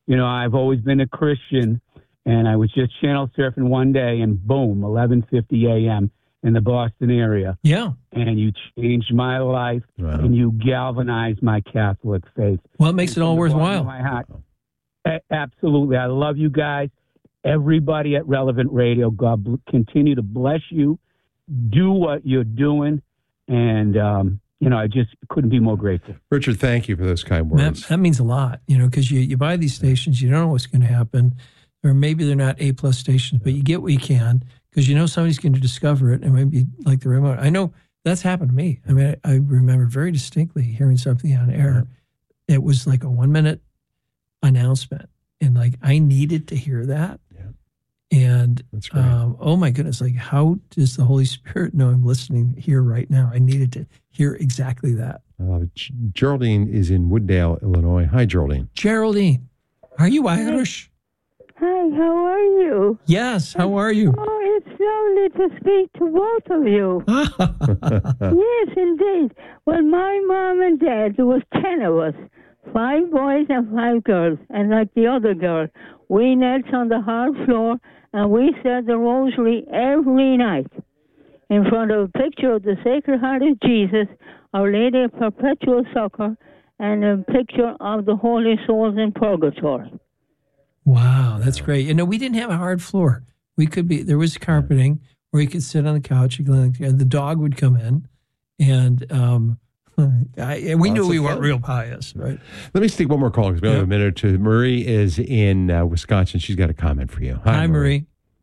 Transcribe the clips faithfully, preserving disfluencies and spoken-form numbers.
You know, I've always been a Christian, and I was just channel surfing one day, and boom, eleven fifty a.m. in the Boston area. Yeah. And you changed my life, Wow. and you galvanized my Catholic faith. Well, it makes And it all from the bottom worthwhile. of my heart, a- absolutely. I love you guys. Everybody at Relevant Radio, God bl- continue to bless you. Do what you're doing. And, um, you know, I just couldn't be more grateful. Richard, thank you for those kind That, words. that means a lot, you know, because you, you buy these stations, you don't know what's going to happen, or maybe they're not A-plus stations, but you get what you can because you know somebody's going to discover it, and maybe like the remote. I know that's happened to me. I mean, I, I remember very distinctly hearing something on air. It was like a one-minute announcement, and like I needed to hear that. And That's great. um, oh my goodness, like how does the Holy Spirit know I'm listening here right now? I needed to hear exactly that. I love it. G- Geraldine is in Wooddale, Illinois. Hi, Geraldine. Geraldine, are you Irish? Hi, how are you? Yes, how are you? Oh, it's lovely to speak to both of you. Yes, indeed. Well, my mom and dad, there was ten of us, five boys and five girls. And like the other girl, we knelt on the hard floor and we said the rosary every night in front of a picture of the Sacred Heart of Jesus, Our Lady of Perpetual Succor, and a picture of the Holy Souls in Purgatory. Wow, that's great. You know, we didn't have a hard floor. We could be, there was carpeting where you could sit on the couch. You could, the dog would come in, and um, I, we Lots knew of we weren't fun. real pious, right? Let me take one more call because we only Yeah. have a minute or two. Marie is in uh, Wisconsin. She's got a comment for you. Hi, Hi, Marie.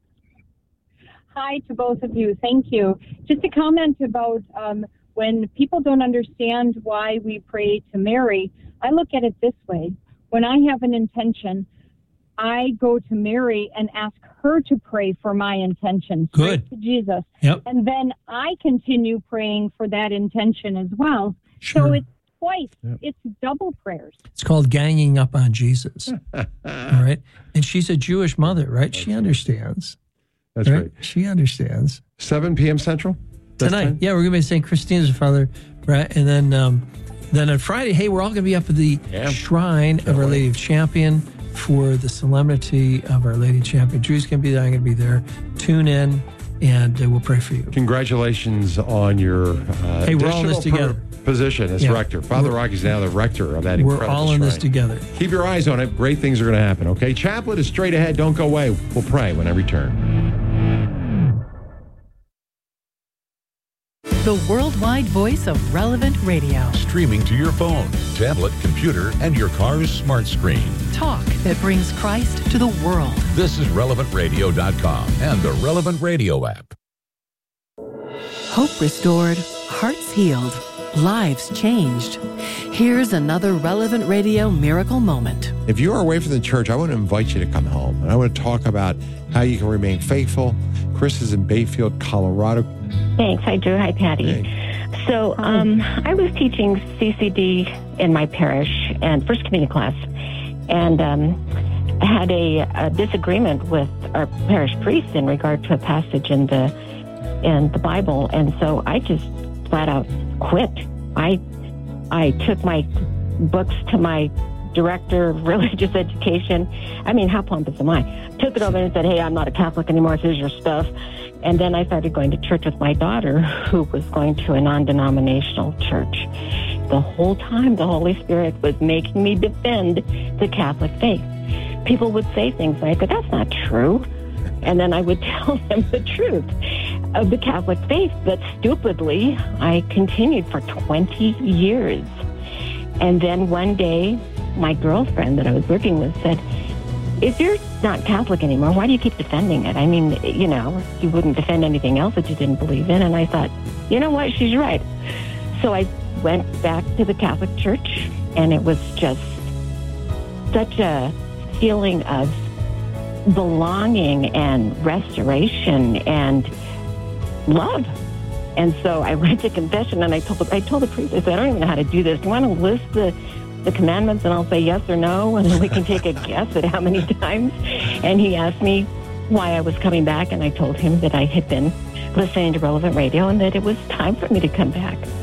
Hi to both of you. Thank you. Just a comment about um, when people don't understand why we pray to Mary, I look at it this way. When I have an intention, I go to Mary and ask her to pray for my intention. Good. Straight to Jesus. Yep. And then I continue praying for that intention as well. Sure. So it's twice. Yep. It's double prayers. It's called ganging up on Jesus. All right. And she's a Jewish mother, right? She understands. That's right? right. She understands. seven p.m. Central? That's Tonight. time? Yeah, we're going to be Saint Christina's Father, right? And then um, then on Friday, hey, we're all going to be up at the Yeah. Shrine of Our Lady of Champion for the solemnity of Our Lady Champion. Drew's going to be there. I'm going to be there. Tune in, and uh, we'll pray for you. Congratulations on your uh, Hey, we're all in this additional together. position as Yeah. rector. Father We're- Rocky's now the rector of that We're incredible all in this shrine. together. Keep your eyes on it. Great things are going to happen, okay? Chaplet is straight ahead. Don't go away. We'll pray when I return. The worldwide voice of Relevant Radio. Streaming to your phone, tablet, computer, and your car's smart screen. Talk that brings Christ to the world. This is relevant radio dot com and the Relevant Radio app. Hope restored, hearts healed, lives changed. Here's another Relevant Radio miracle moment. If you are away from the church, I want to invite you to come home. And I want to talk about how you can remain faithful. Chris is in Bayfield, Colorado. Thanks. Hi, Drew. Hi, Patty. Hey. So um, I was teaching C C D in my parish and First Communion class, and um, I had a, a disagreement with our parish priest in regard to a passage in the in the Bible, and so I just flat out quit. I I took my books to my director of religious education. I mean, how pompous am I? Took it over and said, hey, I'm not a Catholic anymore. Here's your stuff. And then I started going to church with my daughter, who was going to a non-denominational church. The whole time, the Holy Spirit was making me defend the Catholic faith. People would say things like, but that's not true. And then I would tell them the truth of the Catholic faith. But stupidly, I continued for twenty years. And then one day, my girlfriend that I was working with said, if you're not Catholic anymore, why do you keep defending it? I mean, you know, you wouldn't defend anything else that you didn't believe in. And I thought, you know what, she's right. So I went back to the Catholic Church, and it was just such a feeling of belonging and restoration and love. And so I went to confession, and I told I told the priest, I said, I don't even know how to do this. Do you want to list the the commandments, and I'll say yes or no, and then we can take a guess at how many times. And he asked me why I was coming back, and I told him that I had been listening to Relevant Radio and that it was time for me to come back.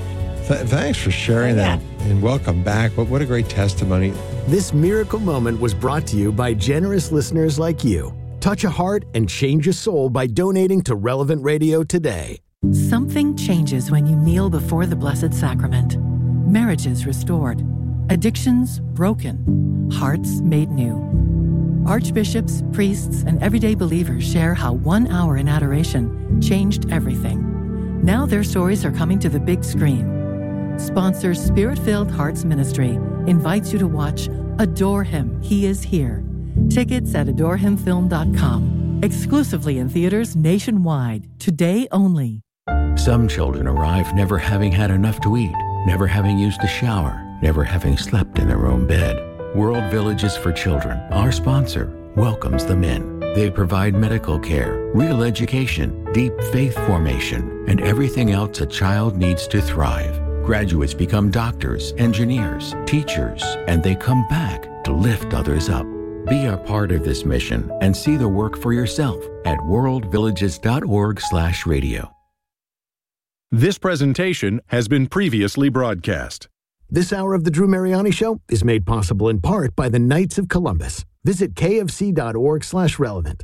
Th- thanks for sharing Yeah. that, and welcome back. What, what a great testimony. This miracle moment was brought to you by generous listeners like you. Touch a heart and change a soul by donating to Relevant Radio today. Something changes when you kneel before the Blessed Sacrament. Marriages restored, addictions broken, hearts made new. Archbishops, priests, and everyday believers share how one hour in adoration changed everything. Now their stories are coming to the big screen. Sponsor Spirit-Filled Hearts Ministry invites you to watch Adore Him, He Is Here. Tickets at adore him film dot com. Exclusively in theaters nationwide. Today only. Some children arrive never having had enough to eat, never having used a shower, never having slept in their own bed. World Villages for Children, our sponsor, welcomes them in. They provide medical care, real education, deep faith formation, and everything else a child needs to thrive. Graduates become doctors, engineers, teachers, and they come back to lift others up. Be a part of this mission and see the work for yourself at world villages dot org slash radio. This presentation has been previously broadcast. This hour of the Drew Mariani Show is made possible in part by the Knights of Columbus. Visit k f c dot org slash relevant.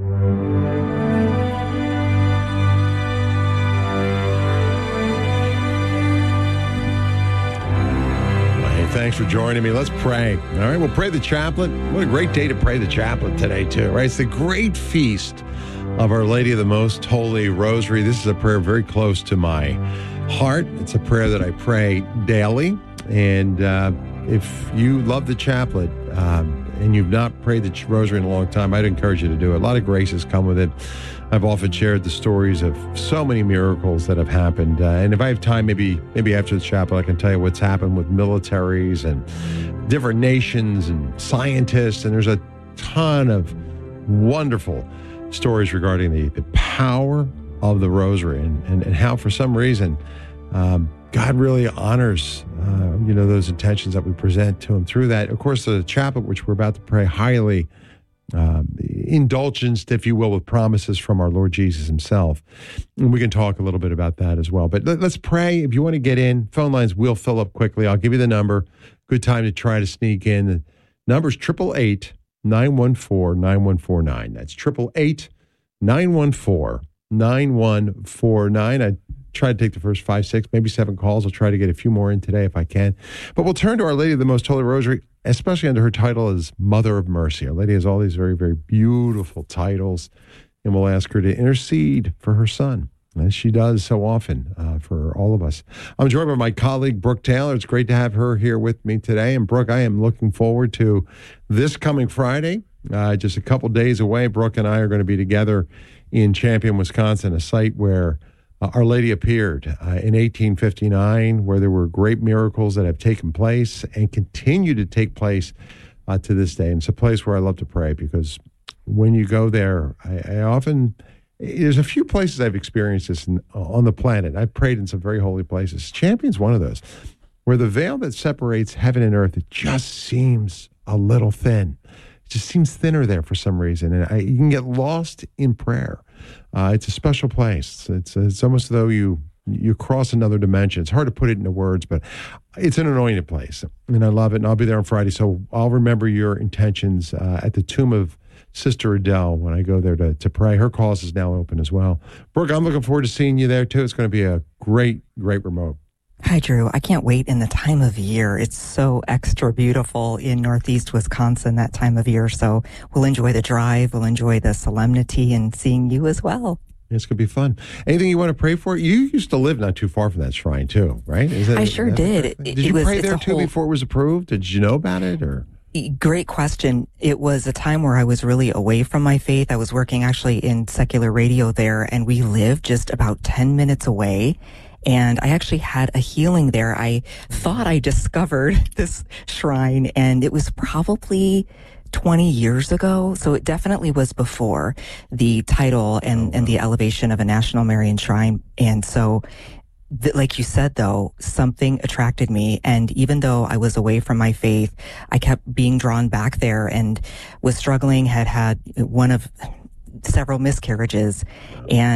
Thanks for joining me. Let's pray. All right, we'll pray the chaplet. What a great day to pray the chaplet today, too, right? It's the great feast of Our Lady of the Most Holy Rosary. This is a prayer very close to my heart. It's a prayer that I pray daily. And uh, if you love the chaplet um, and you've not prayed the rosary in a long time, I'd encourage you to do it. A lot of graces come with it. I've often shared the stories of so many miracles that have happened. Uh, and if I have time, maybe maybe after the chapel, I can tell you what's happened with militaries and different nations and scientists. And there's a ton of wonderful stories regarding the, the power of the rosary and, and, and how, for some reason, um, God really honors, uh, you know, those intentions that we present to him through that. Of course, the chaplet, which we're about to pray, highly Um, indulgenced, if you will, with promises from our Lord Jesus himself. And we can talk a little bit about that as well. But let, let's pray. If you want to get in, phone lines will fill up quickly. I'll give you the number. Good time to try to sneak in. The number's eight eight eight, nine one four, nine one four nine. That's eight eight eight, nine one four, nine one four nine. I try to take the first five, six, maybe seven calls. I'll try to get a few more in today if I can. But we'll turn to Our Lady of the Most Holy Rosary, especially under her title as Mother of Mercy. Our Lady has all these very, very beautiful titles, and we'll ask her to intercede for her son, as she does so often uh, for all of us. I'm joined by my colleague, Brooke Taylor. It's great to have her here with me today. And Brooke, I am looking forward to this coming Friday, uh, just a couple days away. Brooke and I are going to be together in Champion, Wisconsin, a site where Uh, Our Lady appeared uh, in eighteen fifty-nine, where there were great miracles that have taken place and continue to take place uh, to this day. And it's a place where I love to pray, because when you go there, I, I often, there's a few places I've experienced this in, on the planet. I've prayed in some very holy places. Champion's one of those, where the veil that separates heaven and earth, it just seems a little thin. It just seems thinner there for some reason. And I, you can get lost in prayer. Uh, it's a special place. It's it's almost as though you you cross another dimension. It's hard to put it into words, but it's an anointed place, and I love it. And I'll be there on Friday, so I'll remember your intentions uh, at the tomb of Sister Adele when I go there to to pray. Her cause is now open as well. Brooke, I'm looking forward to seeing you there too. It's going to be a great, great remote. Hi, Drew. I can't wait. In the time of year, it's so extra beautiful in Northeast Wisconsin that time of year. So we'll enjoy the drive. We'll enjoy the solemnity and seeing you as well. It's going to be fun. Anything you want to pray for? You used to live not too far from that shrine too, right? Is that, I sure did. It, did you it was, pray there too whole... before it was approved? Did you know about it, or? Great question. It was a time where I was really away from my faith. I was working actually in secular radio there, and we lived just about ten minutes away. And I actually had a healing there. I thought I discovered this shrine, and it was probably twenty years ago. So it definitely was before the title and, and the elevation of a National Marian Shrine. And so, th- like you said, though, something attracted me. And even though I was away from my faith, I kept being drawn back there and was struggling, had had one of several miscarriages, and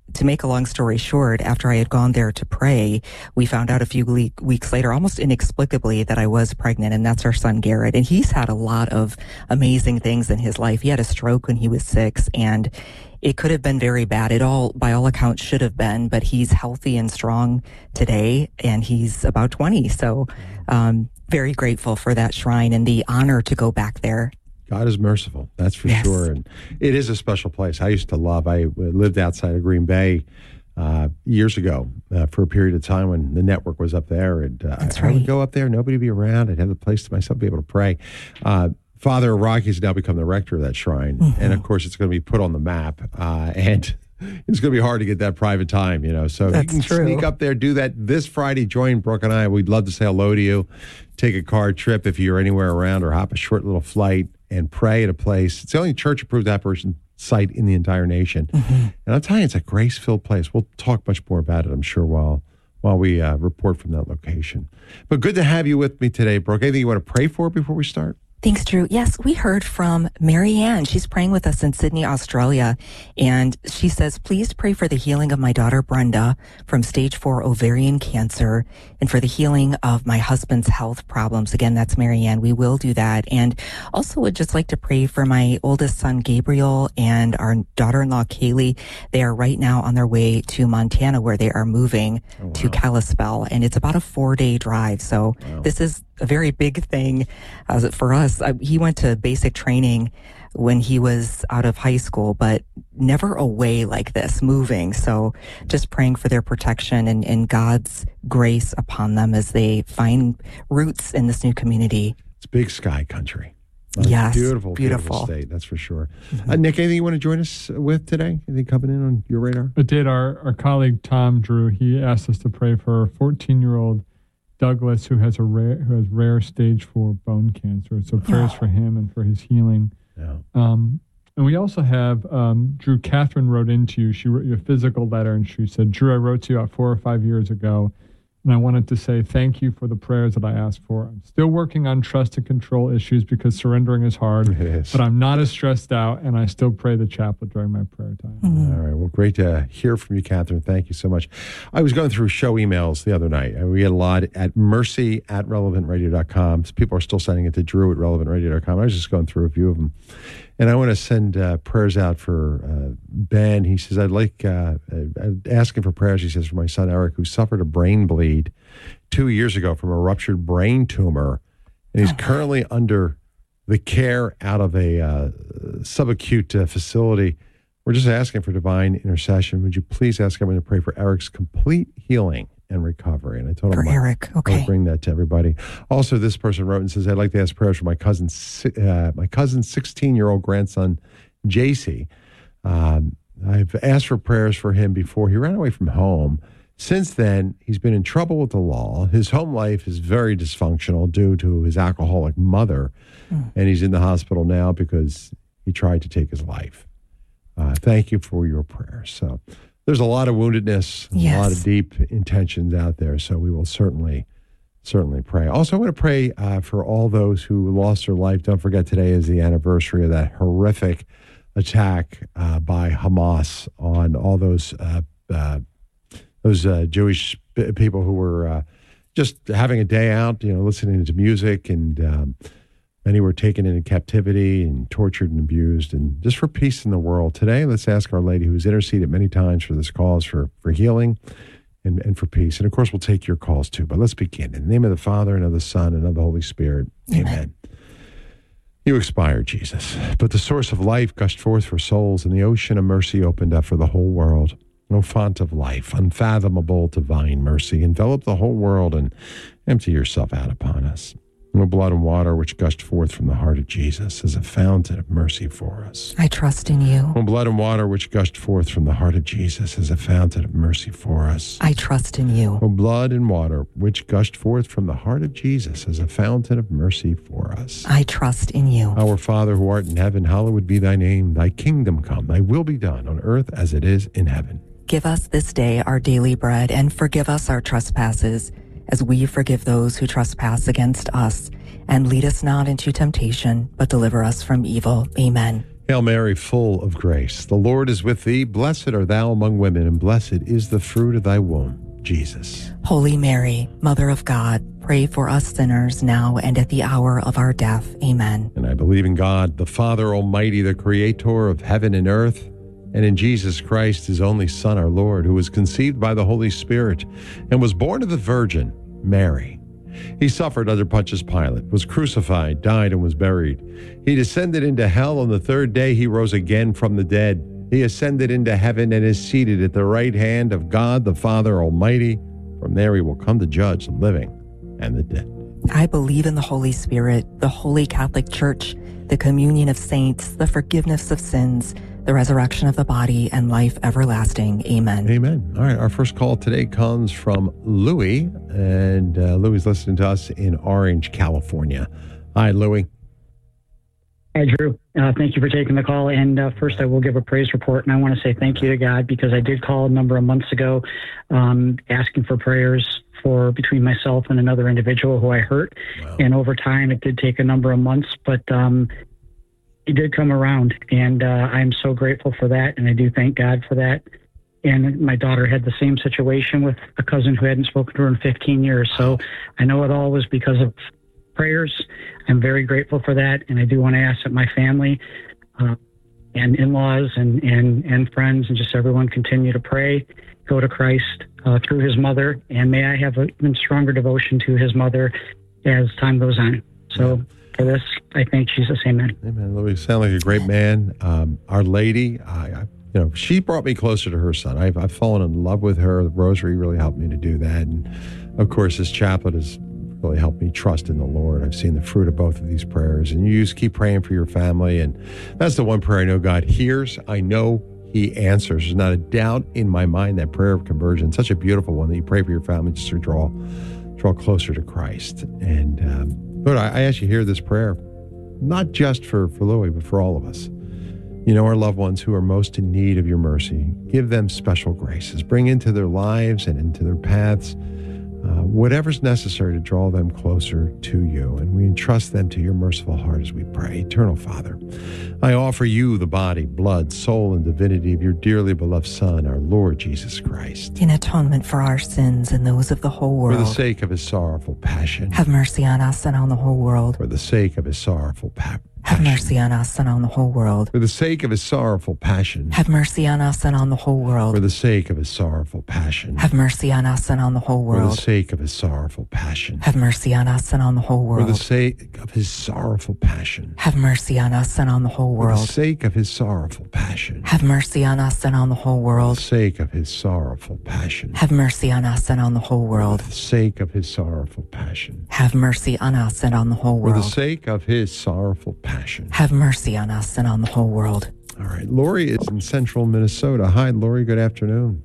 to make a long story short, after I had gone there to pray, we found out a few le- weeks later, almost inexplicably, that I was pregnant, and that's our son Garrett. And he's had a lot of amazing things in his life. He had a stroke when he was six, and it could have been very bad. It all, by all accounts, should have been, but he's healthy and strong today, and he's about twenty. So, um, very grateful for that shrine and the honor to go back there. God is merciful, that's for Yes. sure. And it is a special place. I used to love, I lived outside of Green Bay uh, years ago uh, for a period of time when the network was up there. And uh, That's I, I would right. go up there, nobody would be around. I'd have the place to myself, be able to pray. Uh, Father Rocky has now become the rector of that shrine. Mm-hmm. And of course, it's going to be put on the map. Uh, and it's going to be hard to get that private time, you know. So That's you can true. sneak up there, do that this Friday. Join Brooke and I. We'd love to say hello to you. Take a car trip if you're anywhere around, or hop a short little flight and pray at a place. It's the only church-approved apparition site in the entire nation. Mm-hmm. And I'm telling you, it's a grace-filled place. We'll talk much more about it, I'm sure, while while we uh, report from that location. But good to have you with me today, Brooke. Anything you want to pray for before we start? Thanks, Drew. Yes, we heard from Mary Ann. She's praying with us in Sydney, Australia. And she says, please pray for the healing of my daughter, Brenda, from stage four ovarian cancer, and for the healing of my husband's health problems. Again, that's Mary Ann. We will do that. And also would just like to pray for my oldest son, Gabriel, and our daughter-in-law, Kaylee. They are right now on their way to Montana, where they are moving Oh, wow. to Kalispell. And it's about a four-day drive. So Wow. this is a very big thing uh, for us. Uh, he went to basic training when he was out of high school, but never away like this, moving. So just praying for their protection and, and God's grace upon them as they find roots in this new community. It's big sky country. Uh, Yes, beautiful, beautiful, beautiful. state, that's for sure. Uh, Nick, anything you want to join us with today? Anything coming in on your radar? It did. Our, our colleague Tom Drew, he asked us to pray for a fourteen-year-old Douglas who has a rare who has rare stage four bone cancer. So prayers for him and for his healing. Yeah. Um, and we also have um, Drew. Catherine wrote into you. She wrote you a physical letter, and she said, "Drew, I wrote to you about four or five years ago, and I wanted to say thank you for the prayers that I asked for. I'm still working on trust and control issues because surrendering is hard, It is. but I'm not as stressed out, and I still pray the chaplet during my prayer time." All right. Well, great to hear from you, Catherine. Thank you so much. I was going through show emails the other night. and We had a lot at mercy at relevant radio dot com. People are still sending it to Drew at relevant radio dot com. I was just going through a few of them. And I want to send uh, prayers out for uh, Ben. He says, I'd like, uh, uh, asking for prayers, he says, for my son Eric, who suffered a brain bleed two years ago from a ruptured brain tumor. And he's currently under the care out of a uh, subacute uh, facility. We're just asking for divine intercession. Would you please ask everyone to pray for Eric's complete healing and recovery? And I told For him Eric, I'll okay. bring that to everybody. Also, this person wrote and says, I'd like to ask prayers for my cousin, uh, my cousin's sixteen-year-old grandson, J C. Um, I've asked for prayers for him before. He ran away from home. Since then, he's been in trouble with the law. His home life is very dysfunctional due to his alcoholic mother. Mm. And he's in the hospital now because he tried to take his life. Uh, thank you for your prayers. So there's a lot of woundedness, Yes. a lot of deep intentions out there. So we will certainly, certainly pray. Also, I want to pray uh, for all those who lost their life. Don't forget, today is the anniversary of that horrific attack uh, by Hamas on all those uh, uh, those uh, Jewish p- people who were uh, just having a day out, you know, listening to music, and um, many were taken into captivity and tortured and abused, and just for peace in the world. Today, let's ask Our Lady, who's interceded many times for this cause, for, for healing and, and for peace. And of course, we'll take your calls too. But let's begin. In the name of the Father, and of the Son, and of the Holy Spirit. Amen. Amen. You expired, Jesus, but the source of life gushed forth for souls, and the ocean of mercy opened up for the whole world. O font of life, unfathomable divine mercy, envelop the whole world and empty yourself out upon us. O blood and water which gushed forth from the heart of Jesus as a fountain of mercy for us. I trust in you. O blood and water which gushed forth from the heart of Jesus as a fountain of mercy for us. I trust in you. O blood and water which gushed forth from the heart of Jesus as a fountain of mercy for us. I trust in you. Our Father who art in heaven, hallowed be thy name. Thy kingdom come, thy will be done on earth as it is in heaven. Give us this day our daily bread, and forgive us our trespasses, as we forgive those who trespass against us. And lead us not into temptation, but deliver us from evil. Amen. Hail Mary, full of grace, the Lord is with thee. Blessed art thou among women, and blessed is the fruit of thy womb, Jesus. Holy Mary, Mother of God, pray for us sinners now and at the hour of our death. Amen. And I believe in God, the Father Almighty, the creator of heaven and earth, and in Jesus Christ, his only Son, our Lord, who was conceived by the Holy Spirit and was born of the Virgin Mary. He suffered under Pontius Pilate, was crucified, died, and was buried. He descended into hell. On the third day, he rose again from the dead. He ascended into heaven and is seated at the right hand of God, the Father Almighty. From there, he will come to judge the living and the dead. I believe in the Holy Spirit, the Holy Catholic Church, the communion of saints, the forgiveness of sins, the resurrection of the body, and life everlasting. Amen. Amen. All right, our first call today comes from Louis, and uh, Louis is listening to us in Orange, California. Hi, Louis. Hi, Drew. Uh, thank you for taking the call. And uh, first, I will give a praise report, and I want to say thank you to God, because I did call a number of months ago um, asking for prayers for between myself and another individual who I hurt. Wow. And over time, it did take a number of months, but um, he did come around, and uh, I'm so grateful for that, and I do thank God for that. And my daughter had the same situation with a cousin who hadn't spoken to her in fifteen years. So I know it all was because of prayers. I'm very grateful for that, and I do want to ask that my family uh, and in-laws and, and, and friends and just everyone continue to pray, go to Christ uh, through his mother, and may I have an even stronger devotion to his mother as time goes on. So yeah. For this, I thank Jesus. Amen. Amen. Louis, you sound like a great man. Um, Our Lady, I, I, you know, she brought me closer to her son. I've, I've fallen in love with her. The rosary really helped me to do that. And of course, this chaplet has really helped me trust in the Lord. I've seen the fruit of both of these prayers. And you just keep praying for your family. And that's the one prayer I know God hears. I know he answers. There's not a doubt in my mind that prayer of conversion, such a beautiful one that you pray for your family just to draw, draw closer to Christ. And um, Lord, I, I ask you to hear this prayer, not just for, for Louis, but for all of us. You know, our loved ones who are most in need of your mercy. Give them special graces. Bring into their lives and into their paths uh, whatever's necessary to draw them closer to you. And we entrust them to your merciful heart as we pray. Eternal Father, I offer you the body, blood, soul, and divinity of your dearly beloved Son, our Lord Jesus Christ. In atonement for our sins and those of the whole world. For the sake of his sorrowful passion. Have mercy on us and on the whole world. For the sake of his sorrowful passion. Have mercy on us and on the whole world. For the sake of his sorrowful passion. Have mercy on us and on the whole world. For the sake of his sorrowful passion. Have mercy on us and on the whole world. For the sake of his sorrowful passion. Have mercy on us and on the whole world. For the sake of his sorrowful passion. Have mercy on us and on the whole world. For the sake of his sorrowful passion. Have mercy on us and on the whole world. For the sake of his sorrowful passion. Have mercy on us and on the whole world. For the sake of his sorrowful passion. Have mercy on us and on the whole world. For the sake of his sorrowful passion. Have mercy on us and on the whole world. All right. Lori is in central Minnesota. Hi, Lori. Good afternoon.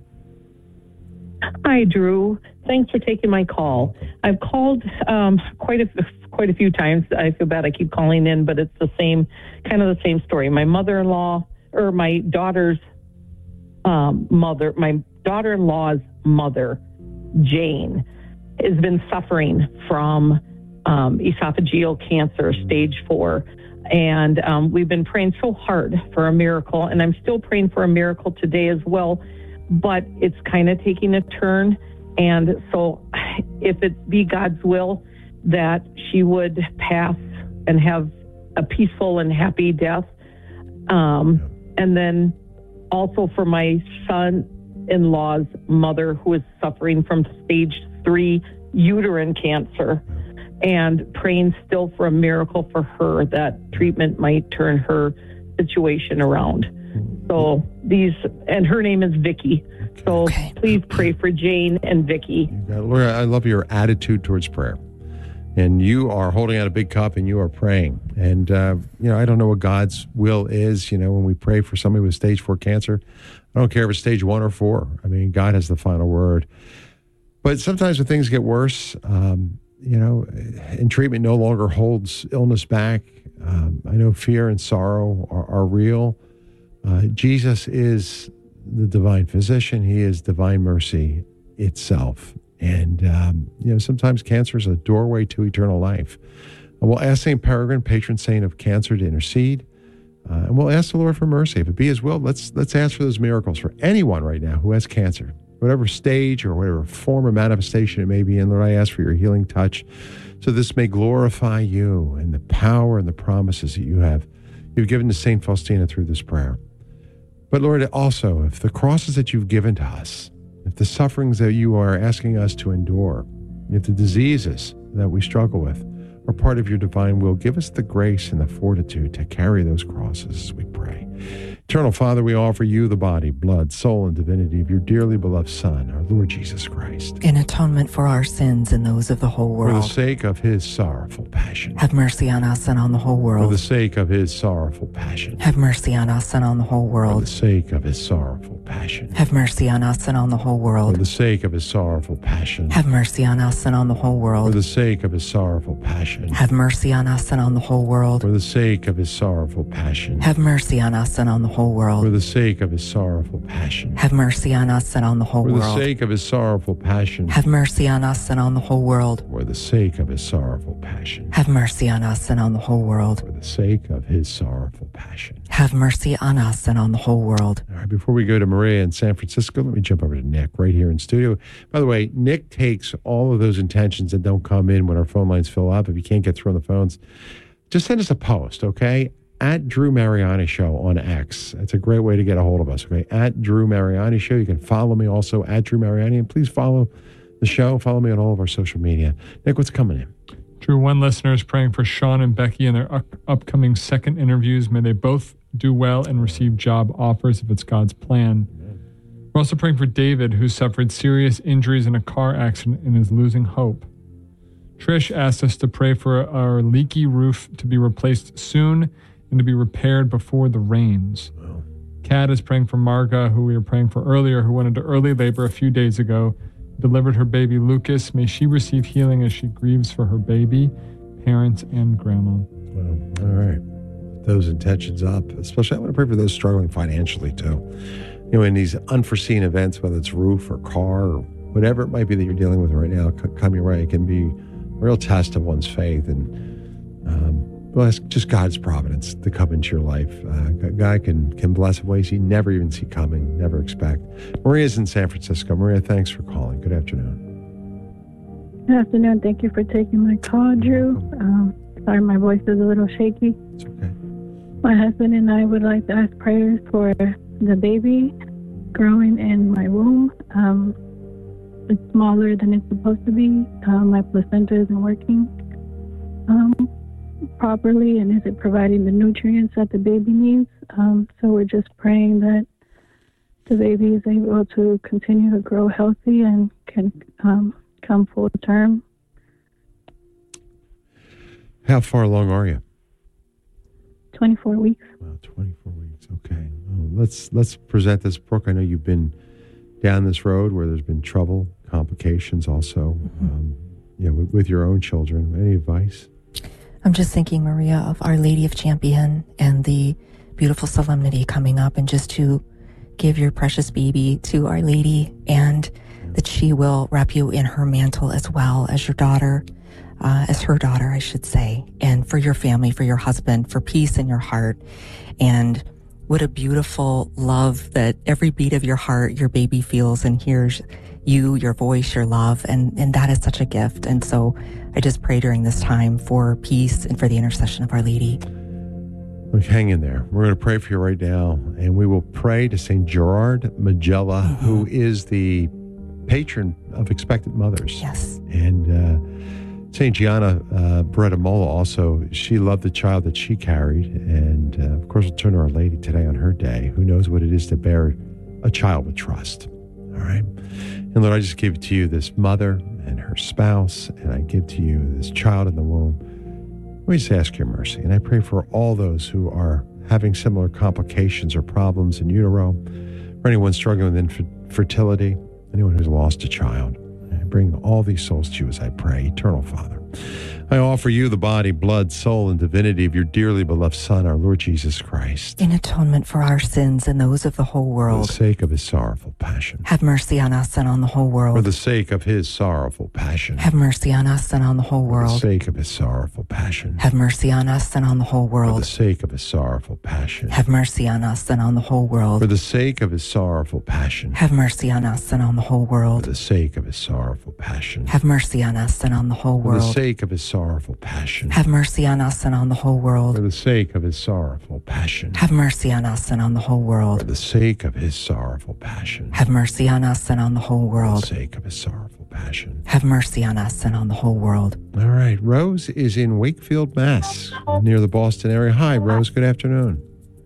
Hi, Drew. Thanks for taking my call. I've called um, quite a quite a few times. I feel bad I keep calling in, but it's the same, kind of the same story. My mother-in-law, or my daughter's um, mother, my daughter-in-law's mother, Jane, has been suffering from um, esophageal cancer, stage four. And um, we've been praying so hard for a miracle, and I'm still praying for a miracle today as well, but it's kind of taking a turn. And so if it be God's will that she would pass and have a peaceful and happy death. Um, and then also for my son-in-law's mother, who is suffering from stage three uterine cancer, and praying still for a miracle for her, that treatment might turn her situation around. So these, and her name is Vicky. So okay. Please pray for Jane and Vicky. Laura, I love your attitude towards prayer. And you are holding out a big cup and you are praying. And, uh, you know, I don't know what God's will is. You know, when we pray for somebody with stage four cancer, I don't care if it's stage one or four. I mean, God has the final word. But sometimes when things get worse, um, you know, and treatment no longer holds illness back. Um, I know fear and sorrow are, are real. Uh, Jesus is the divine physician. He is divine mercy itself. And, um, you know, sometimes cancer is a doorway to eternal life. We'll ask Saint Peregrine, patron saint of cancer, to intercede. Uh, and we'll ask the Lord for mercy. If it be His will, let's let's ask for those miracles for anyone right now who has cancer, whatever stage or whatever form or manifestation it may be in. Lord, I ask for your healing touch, so this may glorify you and the power and the promises that you have you've given to Saint Faustina through this prayer. But Lord, also, if the crosses that you've given to us, if the sufferings that you are asking us to endure, if the diseases that we struggle with are part of your divine will, give us the grace and the fortitude to carry those crosses, we pray. Eternal Father, we offer you the body, blood, soul, and divinity of your dearly beloved Son, our Lord Jesus Christ. In atonement for our sins and those of the whole world. For the sake of his sorrowful passion. Have mercy on us and on the whole world. For the sake of his sorrowful passion. Have mercy on us and on the whole world. For the sake of his sorrowful passion. Have mercy on us and on the whole world. For the sake of his sorrowful passion. Have mercy on us and on the whole world. For the sake of his sorrowful passion. Have mercy on us and on the whole world. For the sake of his sorrowful passion. Have mercy on us and on the whole world. For the sake of his sorrowful passion. Have mercy on us and on the whole For world. the sake of his sorrowful passion. Have mercy on us and on the whole world. For the sake of his sorrowful passion. Have mercy on us and on the whole world. For the sake of his sorrowful passion. Have mercy on us and on the whole world. All right, before we go to Maria in San Francisco, let me jump over to Nick right here in studio. By the way, Nick takes all of those intentions that don't come in when our phone lines fill up. If you can't get through on the phones, just send us a post, okay? At Drew Mariani Show on X. That's a great way to get a hold of us, okay? At Drew Mariani Show. You can follow me also at Drew Mariani. And please follow the show. Follow me on all of our social media. Nick, what's coming in? Drew, one listener is praying for Sean and Becky in their up- upcoming second interviews. May they both do well and receive job offers if it's God's plan. We're also praying for David, who suffered serious injuries in a car accident and is losing hope. Trish asked us to pray for our leaky roof to be replaced soon and to be repaired before the rains. Wow. Kat is praying for Marga, who we were praying for earlier, who went into early labor a few days ago, delivered her baby Lucas. May she receive healing as she grieves for her baby, parents, and grandma. Well, all right. Those intentions up. Especially, I want to pray for those struggling financially, too. You know, in these unforeseen events, whether it's roof or car or whatever it might be that you're dealing with right now, come your way. It can be a real test of one's faith. And, um, well, it's just God's providence to come into your life. Uh, God can, can bless in ways you never even see coming, never expect. Maria's in San Francisco. Maria, thanks for calling. Good afternoon. Good afternoon. Thank you for taking my call, Drew. Um, sorry, my voice is a little shaky. It's okay. My husband and I would like to ask prayers for the baby growing in my womb. Um, it's smaller than it's supposed to be. Uh, my placenta isn't working um, properly, and isn't providing the nutrients that the baby needs. Um, so we're just praying that the baby is able to continue to grow healthy and can um, come full term. How far along are you? twenty-four weeks. Wow, twenty-four weeks. Okay. Well, let's let's present this, Brooke. I know you've been down this road where there's been trouble, complications also, mm-hmm. um, yeah, with, with your own children. Any advice? I'm just thinking, Maria, of Our Lady of Champion and the beautiful solemnity coming up, and just to give your precious baby to Our Lady, and that she will wrap you in her mantle as well as your daughter, uh, as her daughter, I should say, and for your family, for your husband, for peace in your heart. And what a beautiful love that every beat of your heart, your baby feels and hears you, your voice, your love. And, and that is such a gift. And so I just pray during this time for peace and for the intercession of Our Lady. Look, hang in there. We're going to pray for you right now, and we will pray to Saint Gerard Majella, mm-hmm. who is the patron of expectant mothers. Yes. And uh, Saint Gianna uh, Beretta Mola also, she loved the child that she carried. And uh, of course, we'll turn to Our Lady today on her day. Who knows what it is to bear a child with trust. All right. And Lord, I just give to you this mother and her spouse, and I give to you this child in the womb. We just ask your mercy. And I pray for all those who are having similar complications or problems in utero, for anyone struggling with infertility, anyone who's lost a child. I bring all these souls to you as I pray. Eternal Father, I offer you the body, blood, soul, and divinity of your dearly beloved Son, our Lord Jesus Christ. In atonement for our sins and those of the whole For world. the sake of his sorrowful passion. Have mercy on us and on the whole world. For the sake of his sorrowful passion. Have mercy on us and on the whole For world. the sake of his sorrowful passion. Have mercy on us and on the whole For the world. sake of his sorrowful passion. Have mercy on us and on the whole world. For the sake of his sorrowful passion. Have mercy on us and on the whole For world. the sake of his sorrowful passion. Have mercy on us and on the whole For the world. sake of his sorrowful passion. Have mercy on us and on the whole For world. the sake of his sorrowful passion. Have mercy on us and on the whole For world. the sake of his sorrowful passion. Have mercy on us and on the whole For the world. sake of his sorrowful passion. Have mercy on us and on the whole world. All right. Rose is in Wakefield, Mass, near the Boston area. Hi, Rose. Good afternoon.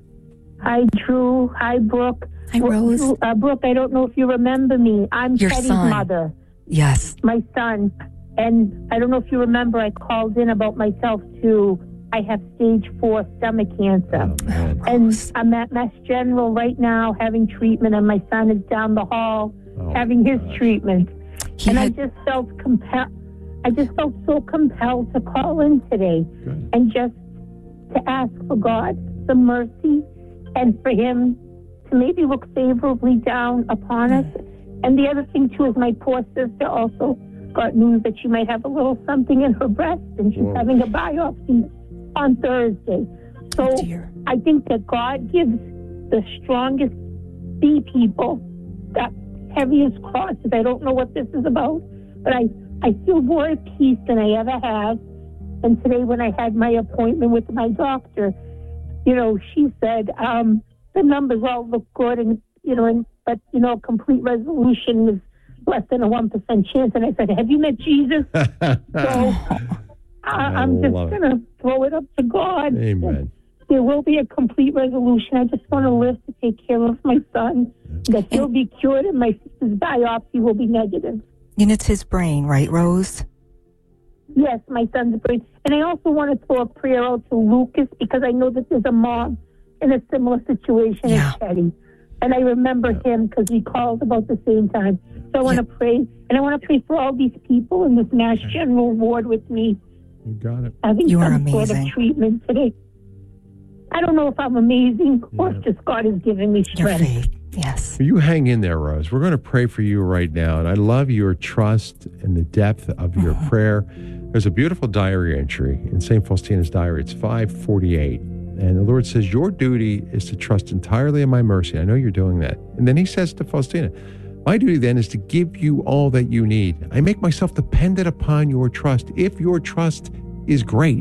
Hi, Drew. Hi, Brooke. Hi, Rose. Drew, uh, Brooke, I don't know if you remember me. I'm Your Teddy's son. mother. Yes. My son. And I don't know if you remember, I called in about myself too. I have stage four stomach cancer. Oh, man. And I'm at Mass General right now having treatment, and my son is down the hall Oh, having his gosh. treatment. He and had- I just felt compelled. I just felt so compelled to call in today Good. and just to ask for God some mercy and for Him to maybe look favorably down upon us. And the other thing too is my poor sister also got news that she might have a little something in her breast, and she's Whoa. having a biopsy on Thursday. So Oh, dear. I think that God gives the strongest B people the heaviest crosses. I don't know what this is about, but I, I feel more at peace than I ever have. And today when I had my appointment with my doctor, you know, she said, um, the numbers all look good, and, you know, and, but, you know, complete resolution is less than a one percent chance. And I said, have you met Jesus? So I, I'm just love it. going to throw it up to God. Amen. There will be a complete resolution. I just want to live to take care of my son, that he'll be cured, and my sister's biopsy will be negative. And it's his brain, right, Rose? Yes, my son's brain. And I also want to throw a prayer out to Lucas, because I know that there's a mom in a similar situation Yeah. as Teddy. And I remember him because he called about the same time. So I want to pray, and I want to pray for all these people in this Mass General ward with me You got it. having You are some sort amazing. of treatment today. I don't know if I'm amazing or Yeah. if just God is giving me Your strength. faith. Yes. You hang in there, Rose. We're going to pray for you right now. And I love your trust and the depth of your Mm-hmm. prayer. There's a beautiful diary entry in Saint Faustina's diary. It's five forty-eight. And the Lord says, your duty is to trust entirely in my mercy. I know you're doing that. And then he says to Faustina, my duty then is to give you all that you need. I make myself dependent upon your trust. If your trust is great,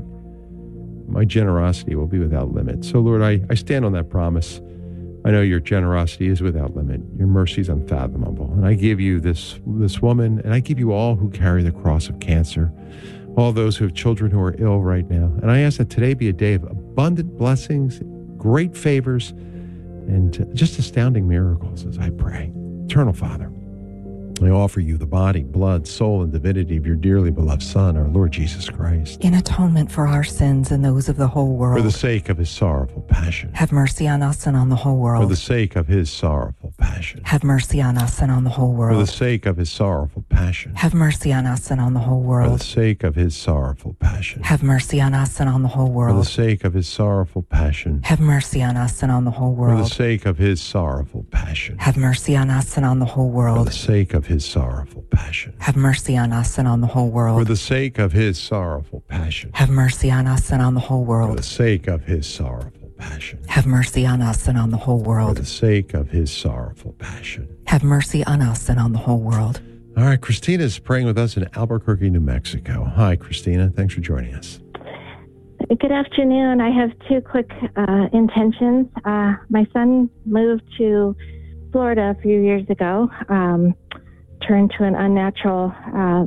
my generosity will be without limit. So, Lord, I, I stand on that promise. I know your generosity is without limit. Your mercy is unfathomable. And I give you this, this woman, and I give you all who carry the cross of cancer, all those who have children who are ill right now. And I ask that today be a day of abundant blessings, great favors, and just astounding miracles as I pray. Eternal Father, I offer you the body, blood, soul, and divinity of your dearly beloved Son, our Lord Jesus Christ. In atonement for our sins and those of the whole world. For the sake of his sorrowful passion. Have mercy on us and on the whole world. For the sake of his sorrowful passion. Have mercy on us and on the whole For the world. sake of his sorrowful passion. Have mercy on us and on the whole For the world. sake of his sorrowful passion. Have mercy on us and on the whole For the world. sake of his sorrowful passion. Have mercy on us and on the whole For the world. sake of his sorrowful passion. Have mercy on us and on the whole For the world. sake of his sorrowful passion. Have mercy on us and on the whole For world. the sake of his sorrowful passion. Have mercy on us and on the whole For the world. sake of his sorrowful passion. Have mercy on us and on the whole For world. the sake of his sorrowful passion. Have mercy on us and on the whole world. All right, Christina is praying with us in Albuquerque, New Mexico. Hi, Christina. Thanks for joining us. Good afternoon. I have two quick uh, intentions. Uh, my son moved to Florida a few years ago, um, turned to an unnatural uh,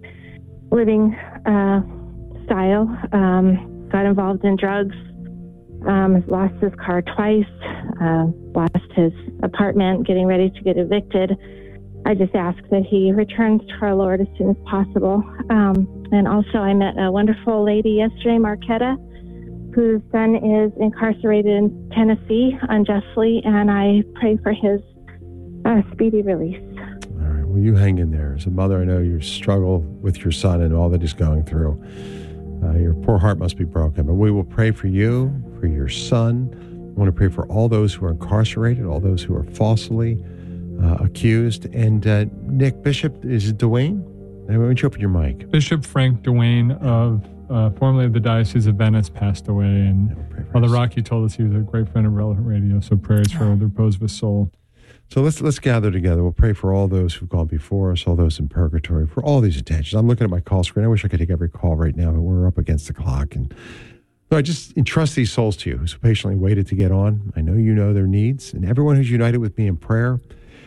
living uh, style, um, got involved in drugs, um, lost his car twice, uh, lost his apartment, getting ready to get evicted. I just ask that he returns to our Lord as soon as possible. Um, and also, I met a wonderful lady yesterday, Marquetta, whose son is incarcerated in Tennessee unjustly, and I pray for his uh, speedy release. All right. Will you hang in there? As a mother, I know you struggle with your son and all that he's going through. Uh, your poor heart must be broken. But we will pray for you, for your son. I want to pray for all those who are incarcerated, all those who are falsely uh, accused. And uh, Nick, Bishop, is it Dwayne? Why don't you open your mic? Bishop Frank Dwayne of uh, formerly of the Diocese of Venice passed away. And Father Rocky told us he was a great friend of Relevant Radio. So prayers for the repose of his soul. So let's let's gather together. We'll pray for all those who've gone before us, all those in purgatory, for all these intentions. I'm looking at my call screen. I wish I could take every call right now, but we're up against the clock. And so I just entrust these souls to you who so patiently waited to get on. I know you know their needs. And everyone who's united with me in prayer,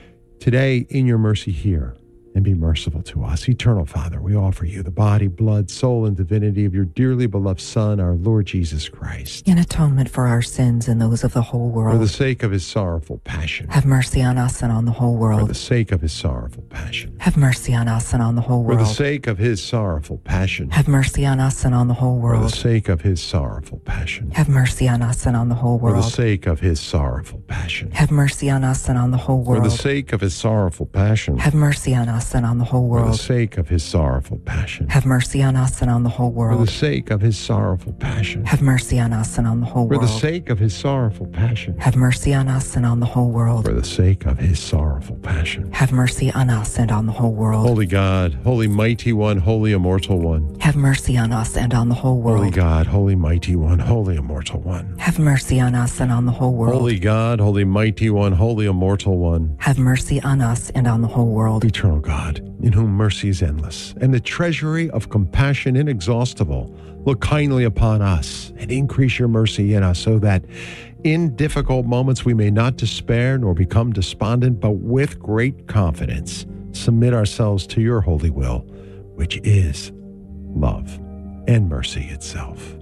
today, in your mercy, hear and be merciful to us. Eternal Father, we offer you the body, blood, soul, and divinity of your dearly beloved Son, our Lord Jesus Christ. In atonement for our sins and those of the whole world. For the sake of his sorrowful passion. Have mercy on us and on the whole world. For the sake of his sorrowful passion. Have mercy on us and on the whole world. For the sake of his sorrowful passion. Have mercy on us and on the whole world. For the sake of his sorrowful passion. Have mercy on us and on the whole world. For the sake of his sorrowful passion. Have mercy on us and on the whole world. For the sake of his sorrowful passion. Have mercy on us and on the whole world. For the sake of his sorrowful passion. Have mercy on us and on the whole world. For the sake of his sorrowful passion. Have mercy on us and on the whole For world. the sake of his sorrowful passion. Have mercy on us and on the whole world. For the sake of his sorrowful passion. Have mercy on us and on the whole world. Holy God, holy mighty one, holy immortal one. Have mercy on us and on the whole world. Holy God, holy mighty one, holy immortal one. Have mercy on us and on the whole world. Holy God, holy mighty one, holy immortal one. Have mercy on us and on the whole world. Eternal God, in whom mercy is endless, and the treasury of compassion inexhaustible, look kindly upon us and increase your mercy in us, so that in difficult moments we may not despair nor become despondent, but with great confidence submit ourselves to your holy will, which is love and mercy itself.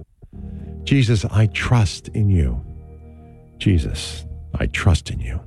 Jesus, I trust in you. Jesus, I trust in you.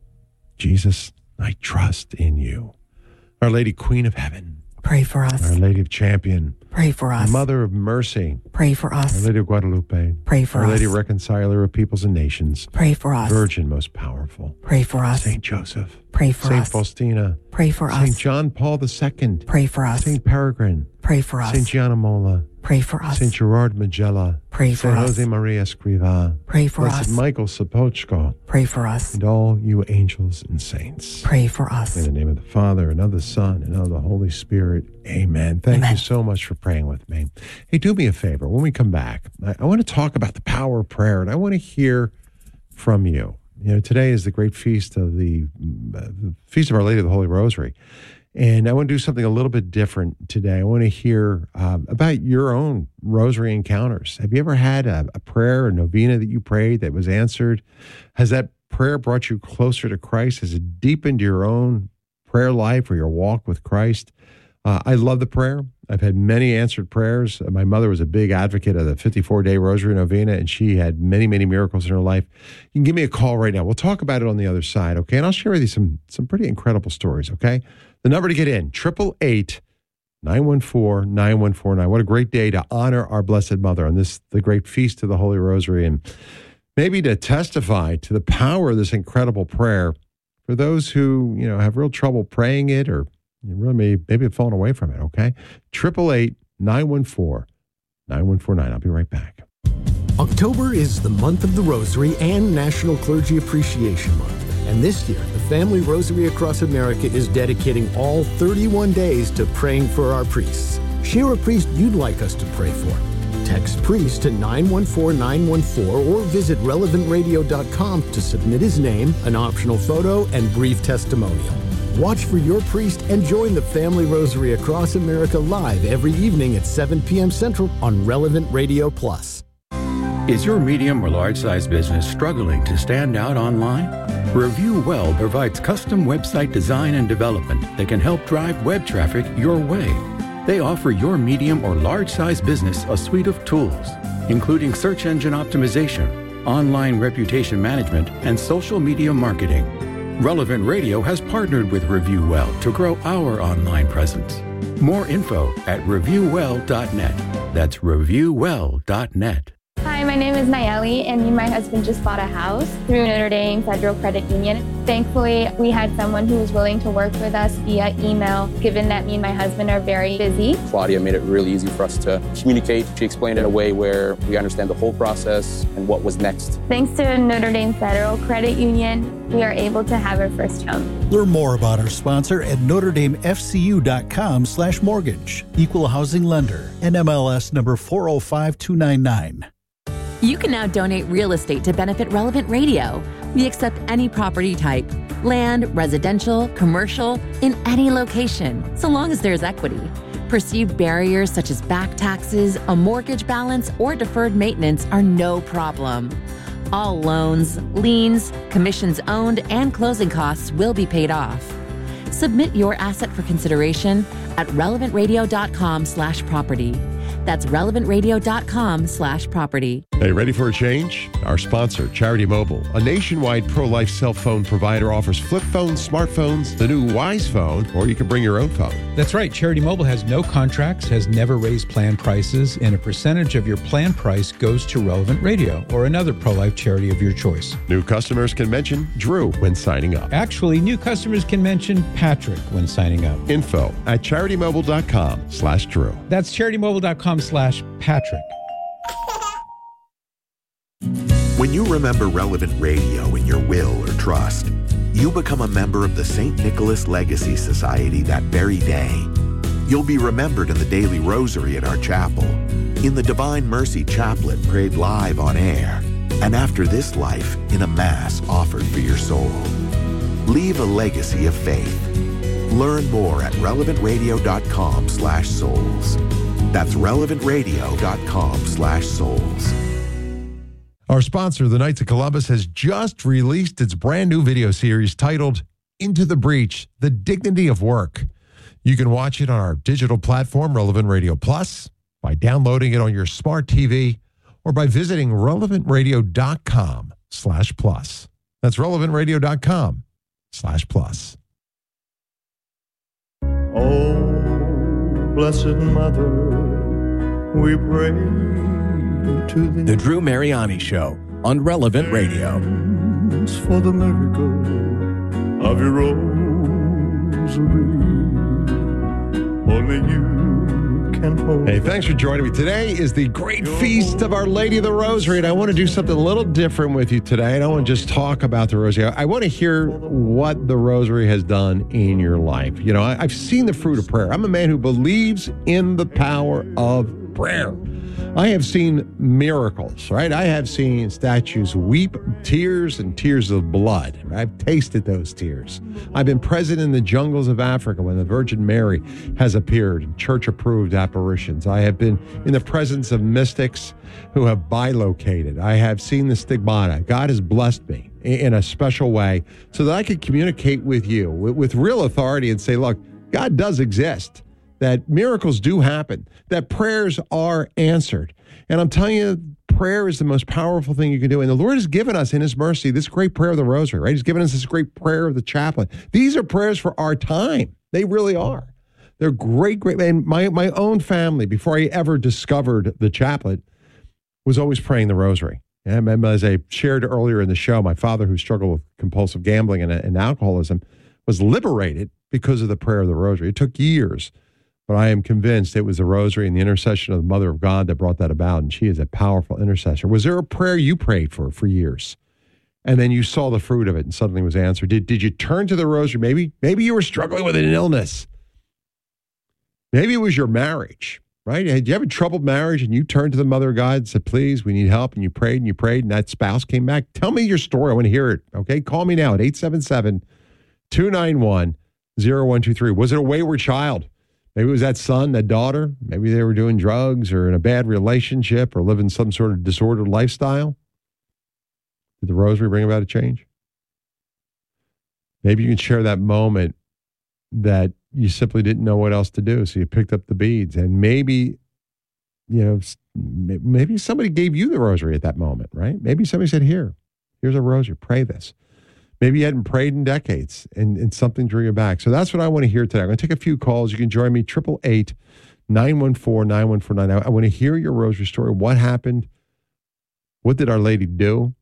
Jesus, I trust in you. Our Lady, Queen of Heaven, pray for us. Our Lady of Champion, pray for us. Our Mother of Mercy, pray for us. Our Lady of Guadalupe, pray for Our us. Our Lady Reconciler of Peoples and Nations, pray for us. Virgin most powerful, pray for us. Saint Joseph, pray for Saint us. Faustina, pray for us. Saint John Paul the Second, pray for us. Saint Peregrine, pray for us. Saint Gianna Molla, pray for us. Saint Gerard Magella, pray for Saint us. Jose Maria Escrivá, pray for Blessed us. Michael Sapochko, pray for us. and all you angels and saints, pray for us. in the name of the Father, and of the Son, and of the Holy Spirit. Amen. Thank Amen. you so much for praying with me. Hey, do me a favor. When we come back, I, I want to talk about the power of prayer, and I want to hear from you. You know, today is the great feast of the, uh, the Feast of Our Lady of the Holy Rosary. And I want to do something a little bit different today. I want to hear um, about your own rosary encounters. Have you ever had a, a prayer, a novena that you prayed that was answered? Has that prayer brought you closer to Christ? Has it deepened your own prayer life or your walk with Christ? Uh, I love the prayer. I've had many answered prayers. My mother was a big advocate of the fifty-four day Rosary Novena, and she had many, many miracles in her life. You can give me a call right now. We'll talk about it on the other side, okay? And I'll share with you some, some pretty incredible stories, okay? The number to get in, eight eight eight, nine one four, nine one four nine. What a great day to honor our Blessed Mother on this, the great Feast of the Holy Rosary, and maybe to testify to the power of this incredible prayer for those who, you know, have real trouble praying it, or you really may, maybe have fallen away from it, okay? eight eight eight, nine one four, nine one four nine. I'll be right back. October is the month of the Rosary and National Clergy Appreciation Month. And this year, the Family Rosary Across America is dedicating all thirty-one days to praying for our priests. Share a priest you'd like us to pray for. Text priest to nine one four nine one four or visit relevant radio dot com to submit his name, an optional photo, and brief testimonial. Watch for your priest and join the Family Rosary Across America live every evening at seven p.m. Central on Relevant Radio Plus. Is your medium or large-size business struggling to stand out online? Review Well provides custom website design and development that can help drive web traffic your way. They offer your medium or large-size business a suite of tools, including search engine optimization, online reputation management, and social media marketing. Relevant Radio has partnered with Review Well to grow our online presence. More info at review well dot net. That's review well dot net. Hi, Hi, my name is Nayeli, and me and my husband just bought a house through Notre Dame Federal Credit Union. Thankfully, we had someone who was willing to work with us via email, given that me and my husband are very busy. Claudia made it really easy for us to communicate. She explained it in a way where we understand the whole process and what was next. Thanks to Notre Dame Federal Credit Union, we are able to have our first home. Learn more about our sponsor at notre dame f c u dot com slash mortgage. Equal housing lender. N M L S number four oh five two nine nine. You can now donate real estate to benefit Relevant Radio. We accept any property type, land, residential, commercial, in any location, so long as there's equity. Perceived barriers such as back taxes, a mortgage balance, or deferred maintenance are no problem. All loans, liens, commissions owned, and closing costs will be paid off. Submit your asset for consideration at relevant radio dot com slash property. That's relevant radio dot com slash property. Hey, ready for a change? Our sponsor, Charity Mobile, a nationwide pro-life cell phone provider, offers flip phones, smartphones, the new Wise Phone, or you can bring your own phone. That's right. Charity Mobile has no contracts, has never raised plan prices, and a percentage of your plan price goes to Relevant Radio or another pro-life charity of your choice. New customers can mention Drew when signing up. Actually, new customers can mention Patrick when signing up. Info at charity mobile dot com slash Drew. That's charity mobile dot com slash Patrick. When you remember Relevant Radio in your will or trust, you become a member of the Saint Nicholas Legacy Society that very day. You'll be remembered in the daily rosary at our chapel, in the Divine Mercy Chaplet prayed live on air, and after this life in a Mass offered for your soul. Leave a legacy of faith. Learn more at relevant radio dot com slash souls. That's relevant radio dot com slash souls. Our sponsor, the Knights of Columbus, has just released its brand new video series titled Into the Breach, The Dignity of Work. You can watch it on our digital platform, Relevant Radio Plus, by downloading it on your smart T V, or by visiting relevant radio dot com slash plus. That's relevant radio dot com slash plus. Oh, Blessed Mother, we pray to thee. The Drew Mariani Show on Relevant Radio. For the miracle of your rosary, only you can hold. Hey, thanks for joining me. Today is the great feast of Our Lady of the Rosary, and I want to do something a little different with you today. I don't want to just talk about the Rosary. I want to hear what the Rosary has done in your life. You know, I, I've seen the fruit of prayer. I'm a man who believes in the power of prayer. I have seen miracles, right? I have seen statues weep tears and tears of blood. I've tasted those tears. I've been present in the jungles of Africa when the Virgin Mary has appeared in church-approved apparitions. I have been in the presence of mystics who have bilocated. I have seen the stigmata. God has blessed me in a special way so that I could communicate with you with, with real authority and say, look, God does exist. That miracles do happen, that prayers are answered. And I'm telling you, prayer is the most powerful thing you can do. And the Lord has given us in his mercy this great prayer of the Rosary, right? He's given us this great prayer of the Chaplet. These are prayers for our time. They really are. They're great, great. And my, my own family, before I ever discovered the Chaplet, was always praying the Rosary. And as I shared earlier in the show, my father, who struggled with compulsive gambling and, and alcoholism, was liberated because of the prayer of the Rosary. It took years. But I am convinced it was the Rosary and the intercession of the Mother of God that brought that about, and she is a powerful intercessor. Was there a prayer you prayed for for years, and then you saw the fruit of it and suddenly was answered? Did, did you turn to the Rosary? Maybe, maybe you were struggling with an illness. Maybe it was your marriage, right? Did you have a troubled marriage and you turned to the Mother of God and said, please, we need help, and you prayed and you prayed, and that spouse came back? Tell me your story. I want to hear it, okay? Call me now at eight seven seven, two nine one, zero one two three. Was it a wayward child? Maybe it was that son, that daughter. Maybe they were doing drugs or in a bad relationship or living some sort of disordered lifestyle. Did the Rosary bring about a change? Maybe you can share that moment that you simply didn't know what else to do, so you picked up the beads. And maybe, you know, maybe somebody gave you the Rosary at that moment, right? Maybe somebody said, here, here's a Rosary, pray this. Maybe you hadn't prayed in decades and, and something drew you back. So that's what I want to hear today. I'm going to take a few calls. You can join me, eight eight eight, nine one four, nine one four nine. I want to hear your Rosary story. What happened? What did Our Lady do?